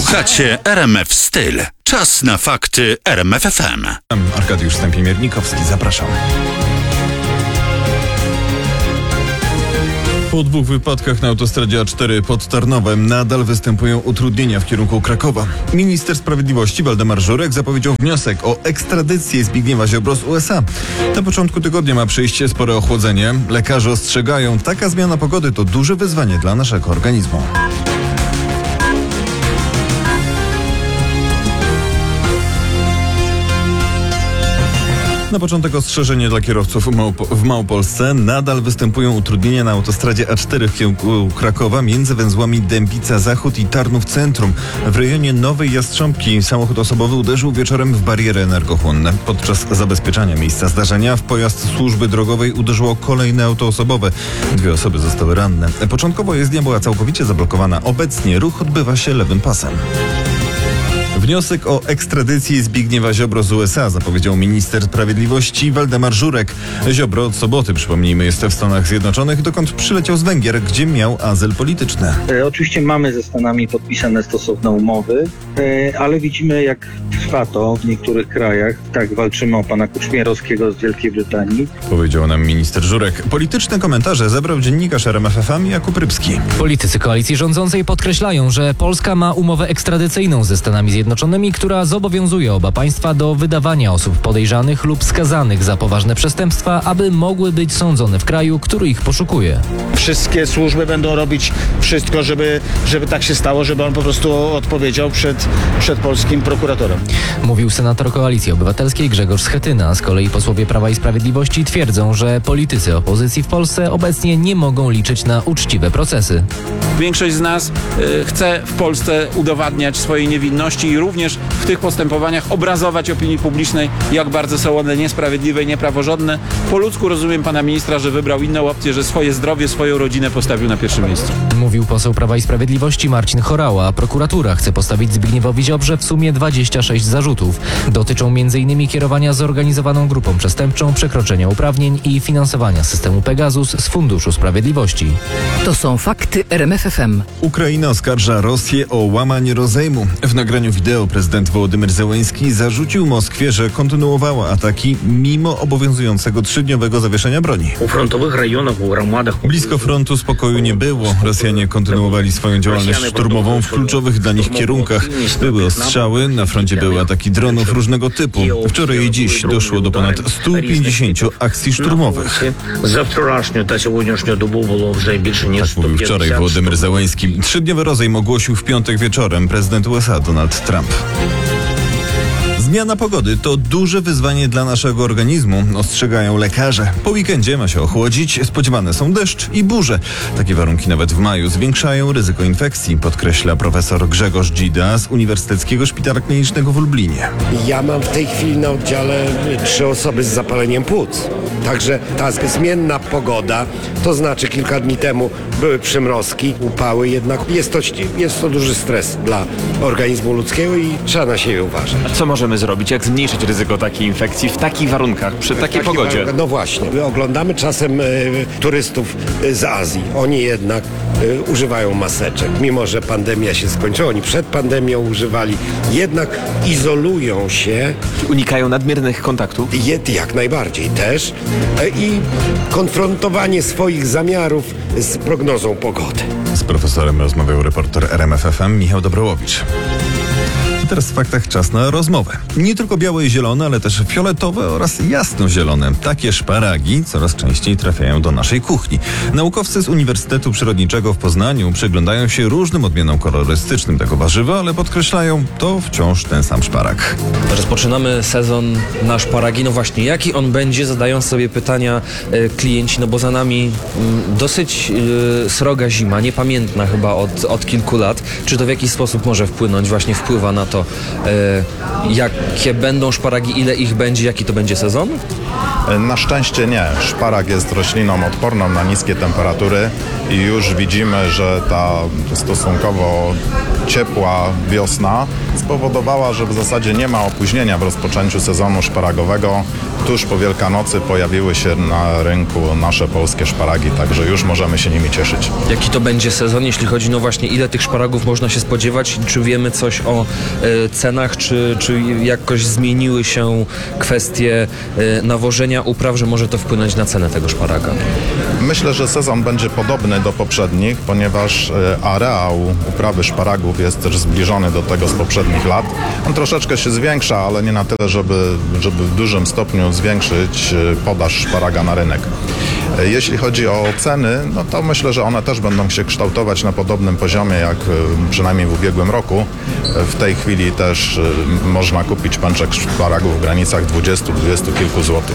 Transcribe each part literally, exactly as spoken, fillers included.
Słuchacie R M F Styl. Czas na fakty R M F F M. Arkadiusz Stępień-Miernikowski, zapraszam. Po dwóch wypadkach na autostradzie A cztery pod Tarnowem nadal występują utrudnienia w kierunku Krakowa. Minister Sprawiedliwości Waldemar Żurek zapowiedział wniosek o ekstradycję Zbigniewa Ziobro z U S A. Na początku tygodnia ma przyjść spore ochłodzenie. Lekarze ostrzegają, taka zmiana pogody to duże wyzwanie dla naszego organizmu. Na początek ostrzeżenie dla kierowców w Małopolsce. Nadal występują utrudnienia na autostradzie A cztery w kierunku Krakowa między węzłami Dębica Zachód i Tarnów Centrum. W rejonie Nowej Jastrzębki samochód osobowy uderzył wieczorem w bariery energochłonne. Podczas zabezpieczania miejsca zdarzenia w pojazd służby drogowej uderzyło kolejne auto osobowe. Dwie osoby zostały ranne. Początkowo jezdnia była całkowicie zablokowana. Obecnie ruch odbywa się lewym pasem. Wniosek o ekstradycję Zbigniewa Ziobro z U S A zapowiedział minister sprawiedliwości Waldemar Żurek. Ziobro od soboty, przypomnijmy, jest w Stanach Zjednoczonych, dokąd przyleciał z Węgier, gdzie miał azyl polityczny. E, oczywiście mamy ze Stanami podpisane stosowne umowy, e, ale widzimy, jak trwa to w niektórych krajach. Tak walczymy o pana Kuczmierowskiego z Wielkiej Brytanii. Powiedział nam minister Żurek. Polityczne komentarze zebrał dziennikarz R M F F M Jakub Rybski. Politycy koalicji rządzącej podkreślają, że Polska ma umowę ekstradycyjną ze Stanami Zjednoczonymi, która zobowiązuje oba państwa do wydawania osób podejrzanych lub skazanych za poważne przestępstwa, aby mogły być sądzone w kraju, który ich poszukuje. Wszystkie służby będą robić wszystko, żeby, żeby tak się stało, żeby on po prostu odpowiedział przed, przed polskim prokuratorem. Mówił senator Koalicji Obywatelskiej Grzegorz Schetyna. Z kolei posłowie Prawa i Sprawiedliwości twierdzą, że politycy opozycji w Polsce obecnie nie mogą liczyć na uczciwe procesy. Większość z nas y, chce w Polsce udowadniać swojej niewinności i również w tych postępowaniach obrazować opinii publicznej, jak bardzo są one niesprawiedliwe i niepraworządne. Po ludzku rozumiem pana ministra, że wybrał inną opcję, że swoje zdrowie, swoją rodzinę postawił na pierwszym miejscu. Mówił poseł Prawa i Sprawiedliwości Marcin Horała. Prokuratura chce postawić Zbigniewowi Ziobrze w sumie dwadzieścia sześć zarzutów. Dotyczą m.in. kierowania zorganizowaną grupą przestępczą, przekroczenia uprawnień i finansowania systemu Pegasus z Funduszu Sprawiedliwości. To są fakty R M F F M. Ukraina oskarża Rosję o łamanie rozejmu. W nagraniu wideo prezydent Wołodymyr Zełenski zarzucił Moskwie, że kontynuowała ataki mimo obowiązującego trzydniowego zawieszenia broni. Blisko frontu spokoju nie było. Rosjanie kontynuowali swoją działalność szturmową w kluczowych dla nich kierunkach. Były ostrzały, na froncie były ataki dronów różnego typu. Wczoraj i dziś doszło do ponad stu pięćdziesięciu akcji szturmowych. Tak mówił wczoraj Wołodymyr Zełenski. Trzydniowy rozejm ogłosił w piątek wieczorem prezydent U S A Donald Trump. Zmiana pogody to duże wyzwanie dla naszego organizmu, ostrzegają lekarze. Po weekendzie ma się ochłodzić, spodziewane są deszcz i burze. Takie warunki nawet w maju zwiększają ryzyko infekcji, podkreśla profesor Grzegorz Dzida z Uniwersyteckiego Szpitala Klinicznego w Lublinie. Ja mam w tej chwili na oddziale trzy osoby z zapaleniem płuc. Także ta zmienna pogoda, to znaczy kilka dni temu były przymrozki, upały, jednak jest to, jest to duży stres dla organizmu ludzkiego i trzeba na siebie uważać. A co możemy zrobić? Jak zmniejszyć ryzyko takiej infekcji w takich warunkach, przy takiej pogodzie? Warunkach, no właśnie. My oglądamy czasem y, turystów y, z Azji. Oni jednak y, używają maseczek. Mimo że pandemia się skończyła, oni przed pandemią używali, jednak izolują się. Unikają nadmiernych kontaktów? Jed, jak najbardziej też. Y, I konfrontowanie swoich zamiarów z prognozą pogody. Z profesorem rozmawiał reporter R M F F M Michał Dobrołowicz. Teraz w faktach czas na rozmowę. Nie tylko białe i zielone, ale też fioletowe oraz jasnozielone. Takie szparagi coraz częściej trafiają do naszej kuchni. Naukowcy z Uniwersytetu Przyrodniczego w Poznaniu przyglądają się różnym odmienom kolorystycznym tego warzywa, ale podkreślają, to wciąż ten sam szparag. Rozpoczynamy sezon na szparagi. No właśnie, jaki on będzie? Zadają sobie pytania e, klienci, no bo za nami m, dosyć e, sroga zima, niepamiętna chyba od, od kilku lat. Czy to w jakiś sposób może wpłynąć, właśnie wpływa na to, e, jakie będą szparagi, ile ich będzie, jaki to będzie sezon? Na szczęście nie. Szparag jest rośliną odporną na niskie temperatury i już widzimy, że ta stosunkowo ciepła wiosna spowodowała, że w zasadzie nie ma opóźnienia w rozpoczęciu sezonu szparagowego. Tuż po Wielkanocy pojawiły się na rynku nasze polskie szparagi, także już możemy się nimi cieszyć. Jaki to będzie sezon, jeśli chodzi, no właśnie, ile tych szparagów można się spodziewać? Czy wiemy coś o e, cenach, czy, czy jakoś zmieniły się kwestie e, nawożenia upraw, że może to wpłynąć na cenę tego szparaga? Myślę, że sezon będzie podobny do poprzednich, ponieważ e, areał uprawy szparagów jest też zbliżony do tego z poprzednich lat. On troszeczkę się zwiększa, ale nie na tyle, żeby, żeby w dużym stopniu zwiększyć e, podaż szparaga na rynek. E, jeśli chodzi o ceny, no to myślę, że one też będą się kształtować na podobnym poziomie jak e, przynajmniej w ubiegłym roku. E, w tej chwili też e, można kupić pęczek szparagów w granicach dwudziestu, dwudziestu kilku złotych.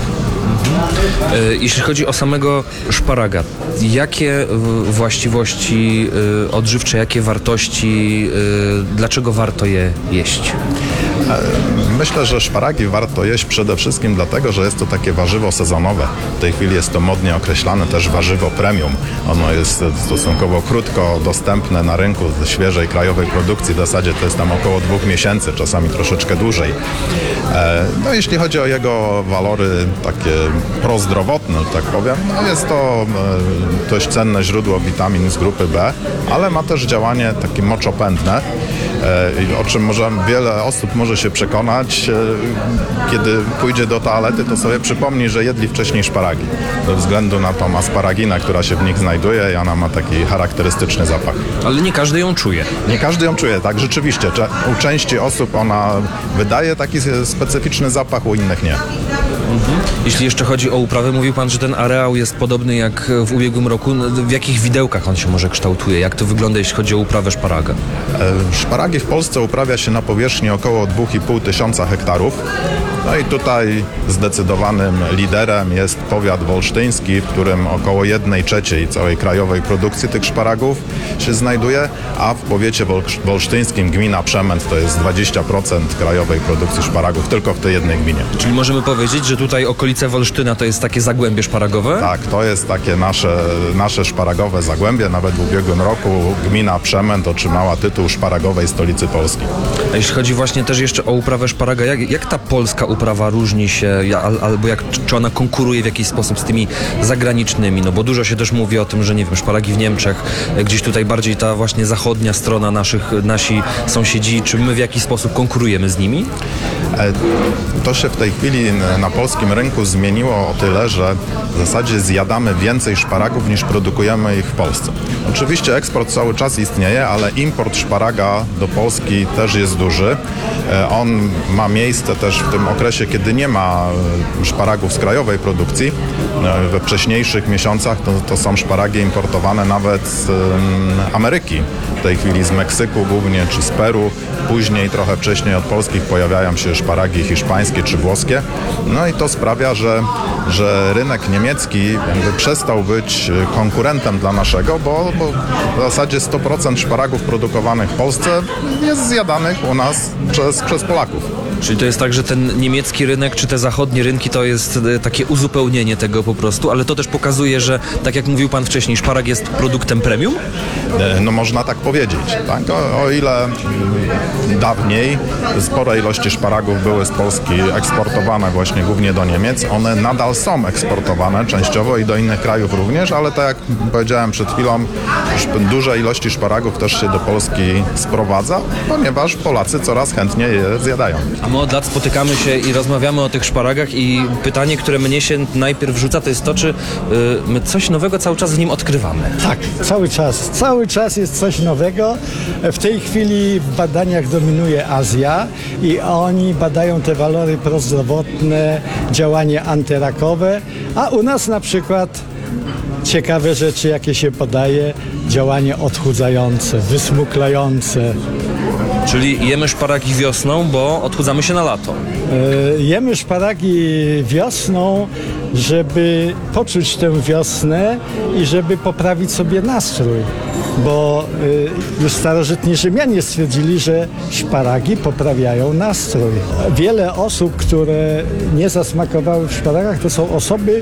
Jeśli chodzi o samego szparaga, jakie właściwości odżywcze, jakie wartości, dlaczego warto je jeść? Myślę, że szparagi warto jeść przede wszystkim dlatego, że jest to takie warzywo sezonowe. W tej chwili jest to modnie określane też warzywo premium. Ono jest stosunkowo krótko dostępne na rynku świeżej, krajowej produkcji. W zasadzie to jest tam około dwóch miesięcy, czasami troszeczkę dłużej. No jeśli chodzi o jego walory takie prozdrowotne, tak powiem, no jest to dość cenne źródło witamin z grupy B, ale ma też działanie takie moczopędne, o czym może, wiele osób może się przekonać, kiedy pójdzie do toalety, to sobie przypomni, że jedli wcześniej szparagi. Ze względu na tą asparaginę, która się w nich znajduje i ona ma taki charakterystyczny zapach. Ale nie każdy ją czuje. Nie każdy ją czuje, tak, rzeczywiście. U części osób ona wydaje taki specyficzny zapach, u innych nie. Mhm. Jeśli jeszcze chodzi o uprawę, mówił pan, że ten areał jest podobny jak w ubiegłym roku. W jakich widełkach on się może kształtuje? Jak to wygląda, jeśli chodzi o uprawę szparaga? Szparagi w Polsce uprawia się na powierzchni około dwa i pół tysiąca hektarów. No i tutaj zdecydowanym liderem jest powiat wolsztyński, w którym około jednej trzeciej całej krajowej produkcji tych szparagów się znajduje, a w powiecie wolsztyńskim gmina Przemęt to jest dwadzieścia procent krajowej produkcji szparagów tylko w tej jednej gminie. Czyli możemy powiedzieć, że tutaj okolice Wolsztyna to jest takie zagłębie szparagowe? Tak, to jest takie nasze, nasze szparagowe zagłębie. Nawet w ubiegłym roku gmina Przemęt otrzymała tytuł szparagowej stolicy Polski. A jeśli chodzi właśnie też jeszcze o uprawę szparaga, jak, jak ta polska uprawa różni się, albo jak, czy ona konkuruje w jakiś sposób z tymi zagranicznymi? No bo dużo się też mówi o tym, że nie wiem, szparagi w Niemczech, gdzieś tutaj bardziej ta właśnie zachodnia strona naszych, nasi sąsiedzi, czy my w jakiś sposób konkurujemy z nimi? To się w tej chwili na polskim rynku zmieniło o tyle, że w zasadzie zjadamy więcej szparagów niż produkujemy ich w Polsce. Oczywiście eksport cały czas istnieje, ale import szparaga do Polski też jest duży. On ma miejsce też w tym okresie, kiedy nie ma szparagów z krajowej produkcji. We wcześniejszych miesiącach to, to są szparagi importowane nawet z um, Ameryki. W tej chwili z Meksyku głównie, czy z Peru. Później, trochę wcześniej od polskich pojawiają się szparagi hiszpańskie czy włoskie. No i to sprawia, że, że rynek niemiecki jakby przestał być konkurentem dla naszego, bo, bo w zasadzie sto procent szparagów produkowanych w Polsce jest zjadanych u nas przez, przez Polaków. Czyli to jest tak, że ten niemiecki rynek, czy te zachodnie rynki to jest takie uzupełnienie tego po prostu, ale to też pokazuje, że tak jak mówił pan wcześniej, szparag jest produktem premium? No można tak powiedzieć. Tak? O, o ile dawniej spore ilości szparagów były z Polski eksportowane właśnie głównie do Niemiec, one nadal są eksportowane częściowo i do innych krajów również, ale tak jak powiedziałem przed chwilą, duże ilości szparagów też się do Polski sprowadza, ponieważ Polacy coraz chętniej je zjadają. A my od lat spotykamy się i rozmawiamy o tych szparagach i pytanie, które mnie się najpierw rzuca, to jest to, czy y, my coś nowego cały czas w nim odkrywamy. Tak, cały czas. Cały czas jest coś nowego. W tej chwili w badaniach dominuje Azja i oni badają te walory prozdrowotne, działanie antyrakowe, a u nas na przykład ciekawe rzeczy, jakie się podaje, działanie odchudzające, wysmuklające. Czyli jemy szparagi wiosną, bo odchudzamy się na lato. Yy, jemy szparagi wiosną, żeby poczuć tę wiosnę i żeby poprawić sobie nastrój. Bo y, już starożytni Rzymianie stwierdzili, że szparagi poprawiają nastrój. Wiele osób, które nie zasmakowały w szparagach, to są osoby,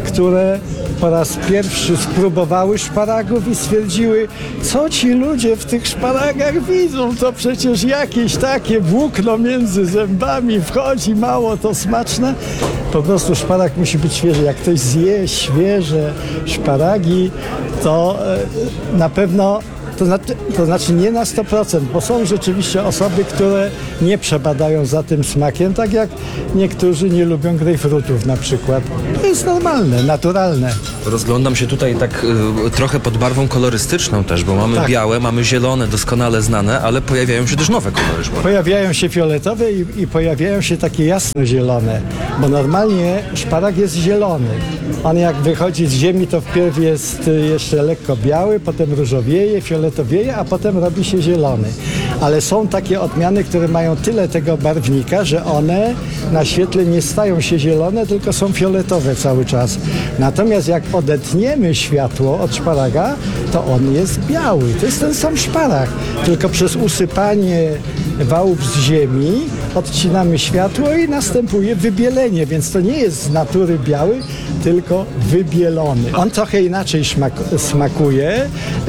które po raz pierwszy spróbowały szparagów i stwierdziły, co ci ludzie w tych szparagach widzą, to przecież jakieś takie włókno między zębami wchodzi, mało to smaczne. Po prostu szparag musi być świeży. Jak ktoś zje świeże szparagi, to e, na pewno To znaczy, to znaczy nie na sto procent, bo są rzeczywiście osoby, które nie przebadają za tym smakiem, tak jak niektórzy nie lubią grejpfrutów na przykład. To jest normalne, naturalne. Rozglądam się tutaj tak y, trochę pod barwą kolorystyczną też, bo mamy Tak. białe, mamy zielone, doskonale znane, ale pojawiają się też nowe kolory szparagi. Pojawiają się fioletowe i, i pojawiają się takie jasno-zielone, bo normalnie szparag jest zielony. On jak wychodzi z ziemi, to wpierw jest jeszcze lekko biały, potem różowieje, fioletowieje, a potem robi się zielony. Ale są takie odmiany, które mają tyle tego barwnika, że one na świetle nie stają się zielone, tylko są fioletowe cały czas. Natomiast jak odetniemy światło od szparaga, to on jest biały. To jest ten sam szparag, tylko przez usypanie wałów z ziemi odcinamy światło i następuje wybielenie, więc to nie jest z natury biały, tylko wybielony. On trochę inaczej szmak smakuje, e,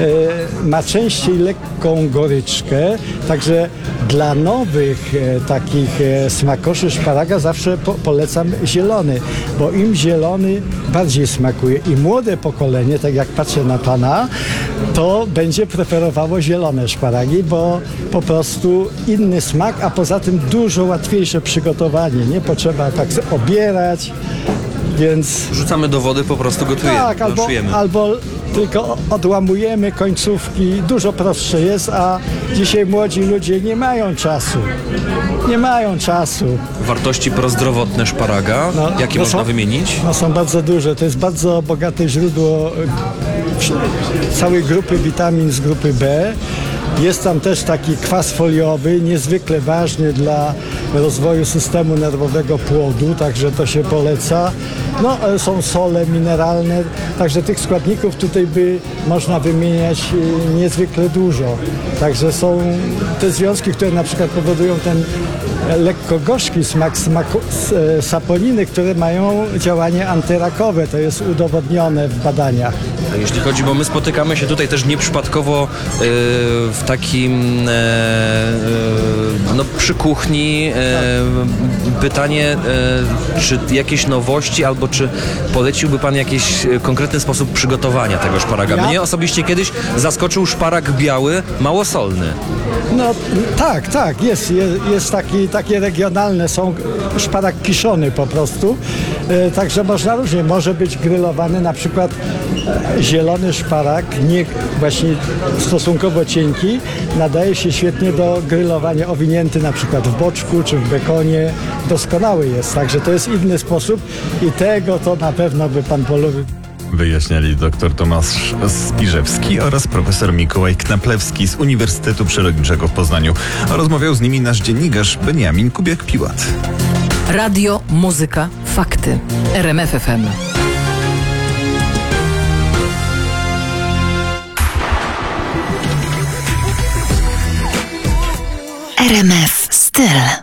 ma częściej lekką goryczkę, także dla nowych e, takich e, smakoszy szparaga zawsze po polecam zielony, bo im zielony bardziej smakuje i młode pokolenie, tak jak patrzę na pana, to będzie preferowało zielone szparagi, bo po prostu inny smak, a poza tym dużo łatwiejsze przygotowanie. Nie potrzeba tak obierać, więc... Rzucamy do wody, po prostu gotujemy, Tak, albo, blanszujemy. albo tylko odłamujemy końcówki. Dużo prostsze jest, a dzisiaj młodzi ludzie nie mają czasu. Nie mają czasu. Wartości prozdrowotne szparaga, No, jakie no można są, wymienić? No są bardzo duże. To jest bardzo bogate źródło całej grupy witamin z grupy B. Jest tam też taki kwas foliowy, niezwykle ważny dla rozwoju systemu nerwowego płodu, także to się poleca. No, są sole mineralne, także tych składników tutaj by można wymieniać niezwykle dużo. Także są te związki, które na przykład powodują ten lekko gorzki smak smaku, saponiny, które mają działanie antyrakowe. To jest udowodnione w badaniach. A jeśli chodzi, bo my spotykamy się tutaj też nieprzypadkowo yy, w takim yy, yy, no przy kuchni. Yy, pytanie, yy, czy jakieś nowości, albo czy poleciłby pan jakiś konkretny sposób przygotowania tego szparaga? Ja? Mnie osobiście kiedyś zaskoczył szparag biały, małosolny. No tak, tak, jest, jest, jest taki, takie regionalne, są szparag kiszony po prostu, e, także można różnie, może być grillowany na przykład e, zielony szparag, nie właśnie stosunkowo cienki, nadaje się świetnie do grillowania, owinięty na przykład w boczku czy w bekonie, doskonały jest, także to jest inny sposób i tego to na pewno by pan polubił. Wyjaśniali dr Tomasz Spiżewski oraz profesor Mikołaj Knaplewski z Uniwersytetu Przyrodniczego w Poznaniu. A rozmawiał z nimi nasz dziennikarz Beniamin Kubiak-Piłat. Radio, muzyka, fakty. R M F F M. R M F Styl.